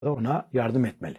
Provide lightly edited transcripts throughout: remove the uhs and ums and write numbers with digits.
ona yardım etmeli.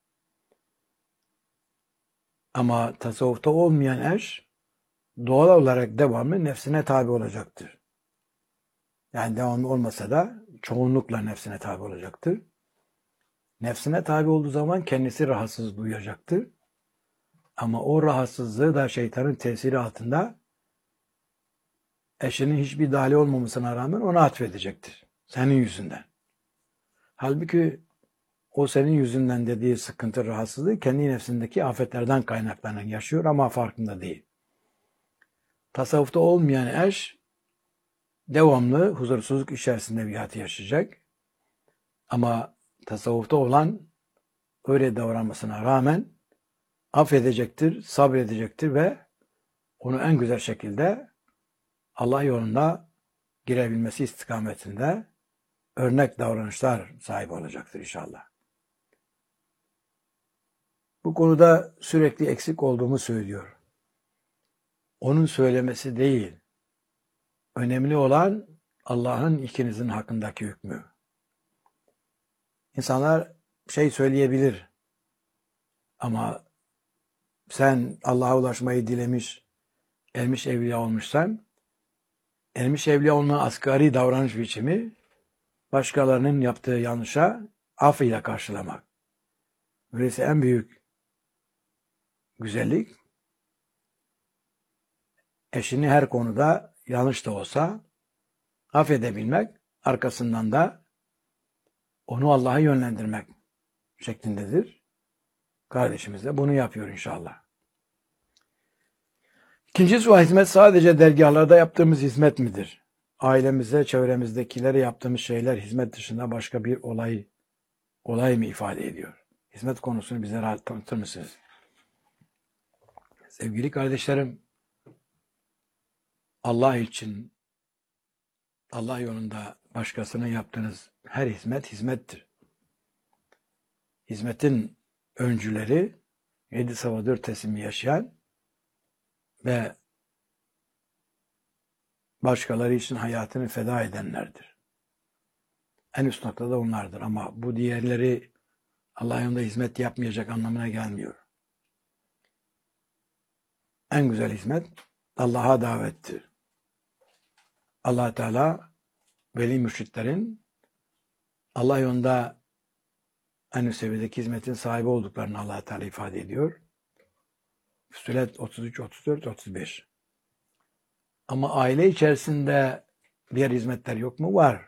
Ama tasavvufta olmayan eş doğal olarak devamlı nefsine tabi olacaktır. Yani devamlı olmasa da çoğunlukla nefsine tabi olacaktır. Nefsine tabi olduğu zaman kendisi rahatsız duyacaktır. Ama o rahatsızlığı da şeytanın tesiri altında eşinin hiçbir dahili olmamasına rağmen ona atfedecektir. Senin yüzünden. Halbuki o senin yüzünden dediği sıkıntı, rahatsızlığı kendi nefsindeki afetlerden kaynaklanan yaşıyor ama farkında değil. Tasavvufta olmayan eş devamlı huzursuzluk içerisinde bir hayat yaşayacak. Ama tasavvufta olan öyle davranmasına rağmen affedecektir, sabredecektir ve onu en güzel şekilde Allah yolunda girebilmesi istikametinde örnek davranışlar sahibi olacaktır inşallah. Bu konuda sürekli eksik olduğumu söylüyor. Onun söylemesi değil. Önemli olan Allah'ın ikinizin hakkındaki hükmü. İnsanlar söyleyebilir ama sen Allah'a ulaşmayı dilemiş, ermiş evliya olmuşsan, ermiş evliya olmanın asgari davranış biçimi başkalarının yaptığı yanlışa af ile karşılamak. Öyleyse en büyük güzellik eşini her konuda yanlış da olsa affedebilmek, arkasından da onu Allah'a yönlendirmek şeklindedir. Kardeşimiz de bunu yapıyor inşallah. İkinci sual, hizmet sadece dergahlarda yaptığımız hizmet midir? Ailemize, çevremizdekilere yaptığımız şeyler hizmet dışında başka bir olay mı ifade ediyor? Hizmet konusunu bize rahat tanıtır mısınız? Sevgili kardeşlerim, Allah için, Allah yolunda başkasına yaptığınız her hizmet hizmettir. Hizmetin öncüleri 7 savadır teslimi yaşayan ve başkaları için hayatını feda edenlerdir. En üst noktada onlardır ama bu diğerleri Allah yolunda hizmet yapmayacak anlamına gelmiyor. En güzel hizmet Allah'a davettir. Allah Teala veli mürşitlerin Allah yolunda en üst seviyedeki hizmetin sahibi olduklarını Allah Teala ifade ediyor. Füssilet 33, 34, 35. Ama aile içerisinde diğer hizmetler yok mu? Var.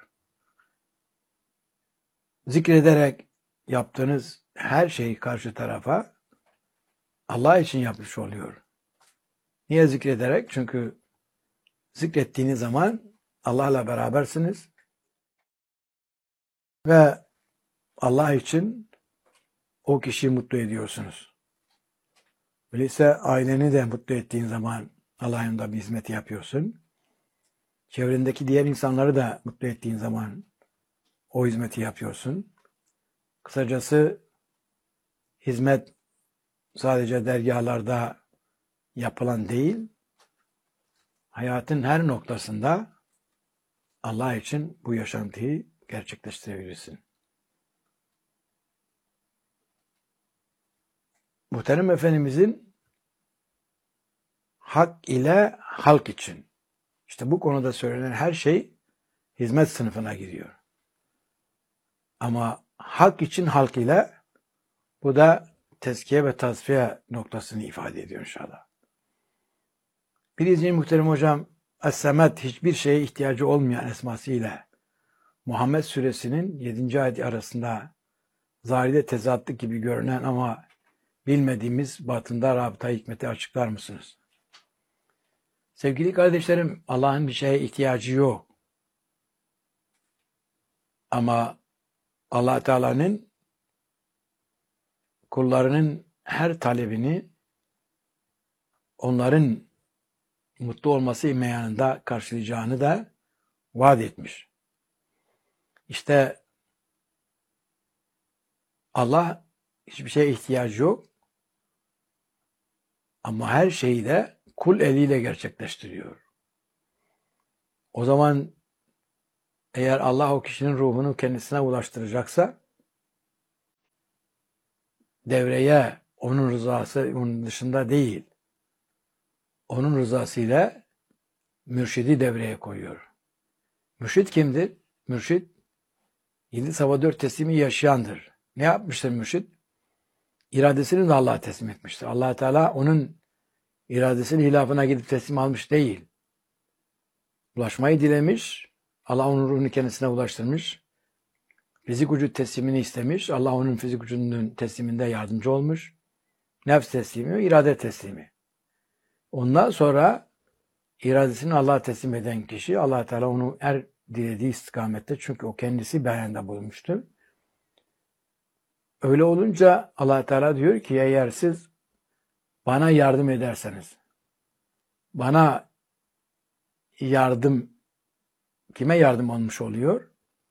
Zikrederek yaptığınız her şeyi karşı tarafa Allah için yapmış oluyor. Niye zikrederek? Çünkü zikrettiğiniz zaman Allah'la berabersiniz ve Allah için o kişiyi mutlu ediyorsunuz. Öyleyse aileni de mutlu ettiğin zaman Allah yolunda bir hizmet yapıyorsun. Çevrendeki diğer insanları da mutlu ettiğin zaman o hizmeti yapıyorsun. Kısacası hizmet sadece dergahlarda yapılan değil, hayatın her noktasında Allah için bu yaşantıyı gerçekleştirebilirsin. Muhterem Efendimizin hak ile halk için. İşte bu konuda söylenen her şey hizmet sınıfına giriyor. Ama hak için halk ile bu da tezkiye ve tasfiye noktasını ifade ediyor inşallah. Bir izleyici muhterem hocam, Es-Semed hiçbir şeye ihtiyacı olmayan esmasıyla Muhammed suresinin 7. ayeti arasında zahirde tezatlık gibi görünen ama bilmediğimiz batında rabıta hikmeti açıklar mısınız? Sevgili kardeşlerim, Allah'ın bir şeye ihtiyacı yok. Ama Allah Teala'nın kullarının her talebini onların mutlu olması imkanında karşılayacağını da vaat etmiş. İşte Allah hiçbir şeye ihtiyacı yok ama her şeyi de kul eliyle gerçekleştiriyor. O zaman eğer Allah o kişinin ruhunu kendisine ulaştıracaksa devreye onun rızası onun dışında değil. Onun rızasıyla mürşidi devreye koyuyor. Mürşid kimdir? Mürşid 7/4 teslimi yaşayandır. Ne yapmıştır mürşid? İradesini de Allah'a teslim etmiştir. Allah Teala onun iradesinin hilafına gidip teslim almış değil. Ulaşmayı dilemiş. Allah onun ruhunu kendisine ulaştırmış. Fizik vücut teslimini istemiş. Allah onun fizik vücudunun tesliminde yardımcı olmuş. Nefs teslimi, irade teslimi. Ondan sonra iradesini Allah'a teslim eden kişi, Allah Teala onu her dilediği istikamette, çünkü o kendisi beyanda bulmuştur. Öyle olunca Allah Teala diyor ki, eğer siz bana yardım ederseniz, bana yardım, kime yardım olmuş oluyor?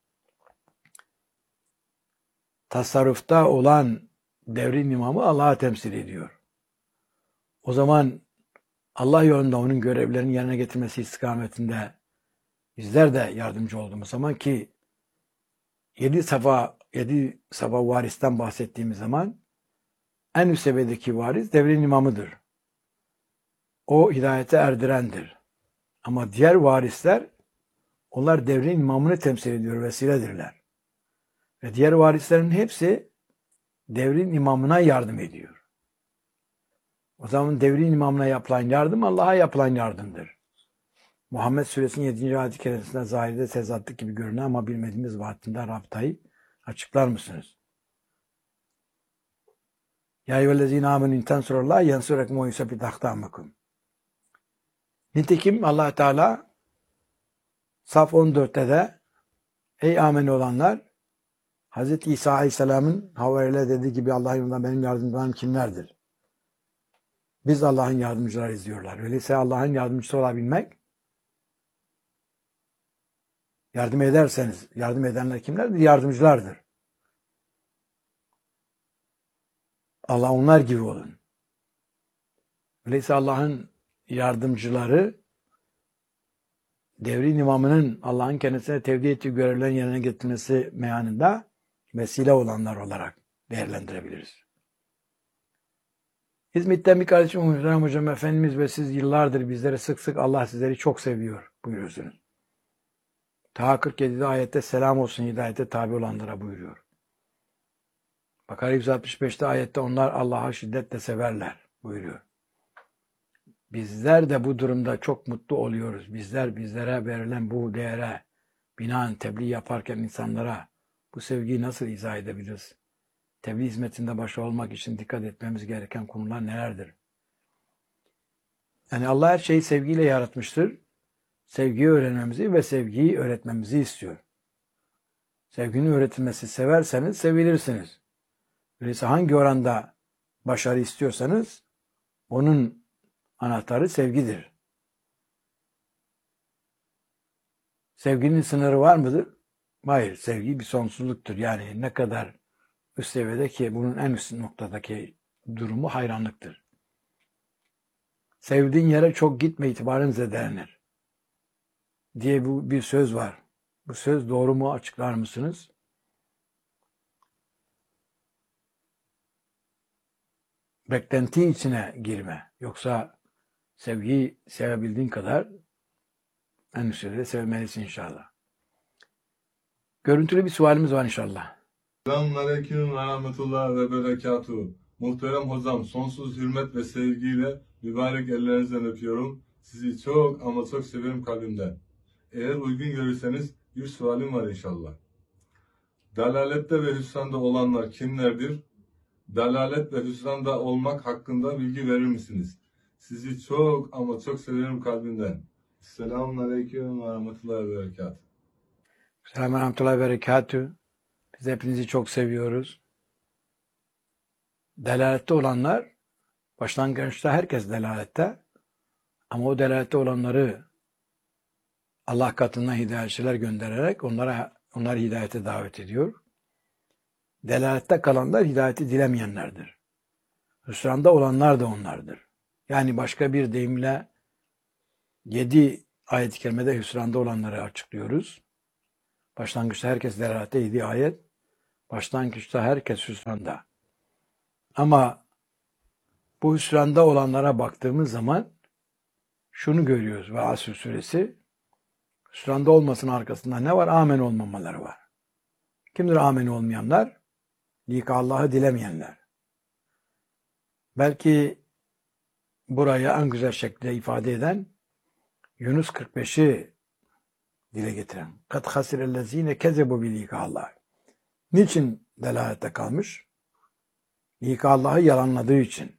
Tasarrufta olan devrin imamı Allah'a temsil ediyor. O zaman Allah yolunda onun görevlerini yerine getirmesi istikametinde bizler de yardımcı olduğumuz zaman, ki 7 safa varisten bahsettiğimiz zaman en üst seviyedeki varis devrin imamıdır. O hidayete erdirendir. Ama diğer varisler, onlar devrin imamını temsil ediyor, vesiledirler. Ve diğer varislerin hepsi devrin imamına yardım ediyor. O zaman devrin imamına yapılan yardım Allah'a yapılan yardımdır. Muhammed Suresinin 7. ayet-i kerimesinde zahirde tezatlık gibi görünen ama bilmediğimiz vaktinde rabıtayı açıklar mısınız? Ya eyyühellezine amenü in tensurullah yensurekum ve yusabbit akdamakum. Nitekim Allah Teala Saf 14'te de, ey ameni olanlar, Hz. İsa Aleyhisselam'ın Havari'yle dediği gibi Allah'ın yolunda benim yardımcılarım kimlerdir? Biz Allah'ın yardımcılarıyız diyorlar. Öyleyse Allah'ın yardımcısı olabilmek, yardım ederseniz, yardım edenler kimlerdir? Yardımcılardır. Allah onlar gibi olun. Öyleyse Allah'ın yardımcıları, devrin imamının Allah'ın kendisine tevdi ettiği görevlerin yerine getirilmesi meyanında vesile olanlar olarak değerlendirebiliriz. İzmit'ten bir kardeşim Muhterem Hocam Efendimiz ve siz yıllardır bizlere sık sık Allah sizleri çok seviyor buyuruyorsunuz. Ta 47'de ayette selam olsun hidayete tabi olanlara buyuruyor. Bakara 165'te ayette onlar Allah'a şiddetle severler buyuruyor. Bizler de bu durumda çok mutlu oluyoruz. Bizlere verilen bu değere binaen tebliğ yaparken insanlara bu sevgiyi nasıl izah edebiliriz? Tebliğ hizmetinde başta olmak için dikkat etmemiz gereken konular nelerdir? Yani Allah her şeyi sevgiyle yaratmıştır. Sevgiyi öğrenmemizi ve sevgiyi öğretmemizi istiyor. Sevginin öğretilmesi severseniz sevilirsiniz. Öyleyse hangi oranda başarı istiyorsanız onun anahtarı sevgidir. Sevginin sınırı var mıdır? Hayır. Sevgi bir sonsuzluktur. Yani ne kadar üst seviyede ki bunun en üst noktadaki durumu hayranlıktır. Sevdiğin yere çok gitme itibarın zedelenir diye bir söz var. Bu söz doğru mu, açıklar mısınız? Beklenti içine girme. Yoksa sevgiyi sevebildiğin kadar en üst seviyede sevmelisin inşallah. Görüntülü bir sualimiz var inşallah. Selamünaleyküm ve rahmetullah ve berekatuhu. Muhterem hocam, sonsuz hürmet ve sevgiyle mübarek ellerinizden öpüyorum. Sizi çok ama çok severim kalbimden. Eğer uygun görürseniz bir sualim var inşallah. Dalalette ve hüsranda olanlar kimlerdir? Dalalet ve hüsranda olmak hakkında bilgi verir misiniz? Sizi çok ama çok severim kalbimden. Selamünaleyküm ve rahmetullah ve berekatuhu. Selamun Rahmetullahi ve Berekatühü. Biz hepinizi çok seviyoruz. Delalette olanlar, başlangıçta herkes delalette, ama o delalette olanları Allah katından hidayetçiler göndererek onları hidayete davet ediyor. Delalette kalanlar hidayeti dilemeyenlerdir. Hüsranda olanlar da onlardır. Yani başka bir deyimle 7 ayet-i kerimede hüsranda olanları açıklıyoruz. Başlangıçta herkes delalette 7 ayet. Başlangıçta herkes hüsranda. Ama bu hüsranda olanlara baktığımız zaman şunu görüyoruz ve Asr suresi, hüsranda olmasının arkasında ne var? Amen olmamaları var. Kimdir amen olmayanlar? Lika Allah'ı dilemeyenler. Belki burayı en güzel şekilde ifade eden Yunus 45'i dile getiren. Kad hasirellezine kezebu bi lika Allah. Niçin delalette kalmış? Lika Allah'ı yalanladığı için.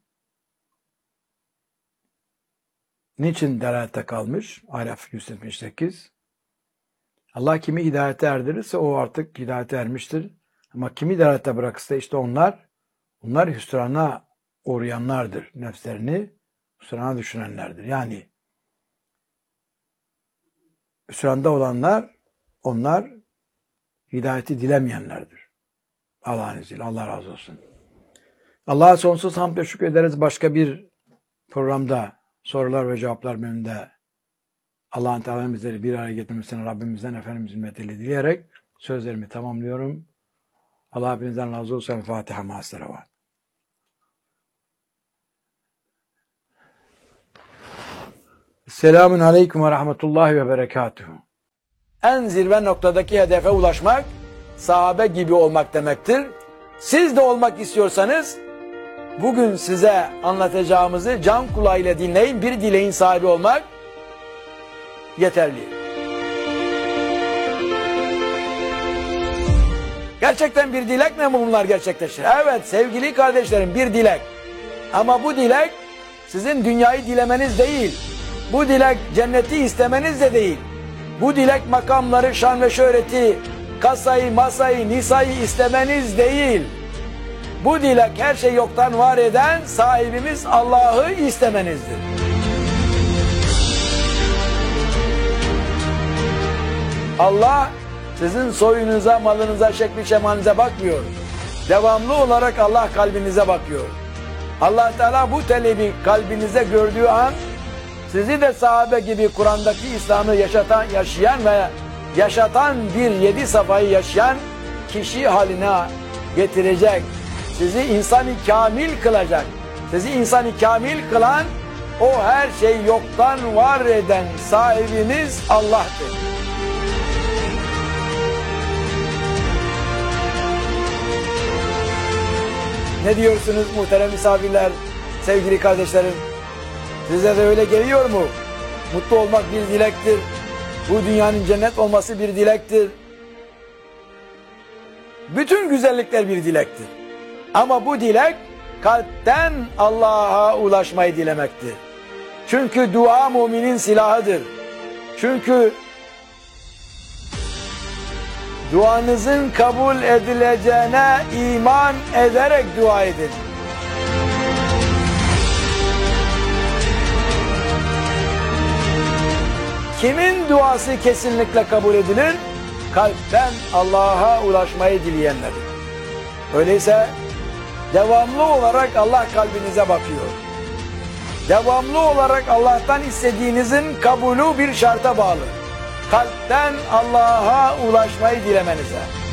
Niçin delalette kalmış? Araf 178. Allah kimi hidayete erdirirse o artık hidayete ermiştir. Ama kimi delalette bırakırsa işte onlar hüsrana uğrayanlardır. Nefslerini hüsrana düşünenlerdir. Yani hüsranda olanlar, onlar hidayeti dilemeyenlerdir. Allah'ın izniyle. Allah razı olsun. Allah'a sonsuz hamd ve şükrederiz. Başka bir programda sorular ve cevaplar bölümünde Allah'ın Teala'nın bizleri bir araya getirmesini Rabbimizden Efendimizin hürmetiyle dileyerek sözlerimi tamamlıyorum. Allah hepinizden razı olsun. Fatiha ma'as-salavat. Selamun aleyküm ve rahmetullahi ve berekatuhu. En zirve noktadaki hedefe ulaşmak, sahabe gibi olmak demektir. Siz de olmak istiyorsanız, bugün size anlatacağımızı can kulağıyla dinleyin, bir dileğin sahibi olmak yeterli. Gerçekten bir dilek mi bunlar gerçekleşir? Evet sevgili kardeşlerim, bir dilek. Ama bu dilek sizin dünyayı dilemeniz değil. Bu dilek cenneti istemeniz de değil. Bu dilek makamları, şan ve şöhreti, kasayı, masayı, nisayı istemeniz değil. Bu dilek her şey yoktan var eden sahibimiz Allah'ı istemenizdir. Allah sizin soyunuza, malınıza, şekli şemalinize bakmıyor. Devamlı olarak Allah kalbinize bakıyor. Allah Teala bu talebi kalbinize gördüğü an sizi de sahabe gibi Kur'an'daki İslam'ı yaşayan ve yaşatan bir 7 safhayı yaşayan kişi haline getirecek. Sizi insan-ı kamil kılacak. Sizi insan-ı kamil kılan o her şey yoktan var eden sahibimiz Allah'tır. Ne diyorsunuz muhterem misafirler, sevgili kardeşlerim? Size de öyle geliyor mu? Mutlu olmak bir dilektir. Bu dünyanın cennet olması bir dilektir. Bütün güzellikler bir dilektir. Ama bu dilek kalpten Allah'a ulaşmayı dilemektir. Çünkü dua müminin silahıdır. Çünkü duanızın kabul edileceğine iman ederek dua edin. Kimin duası kesinlikle kabul edilir? Kalpten Allah'a ulaşmayı dileyenlerin. Öyleyse devamlı olarak Allah kalbinize bakıyor. Devamlı olarak Allah'tan istediğinizin kabulü bir şarta bağlı. Kalpten Allah'a ulaşmayı dilemenize.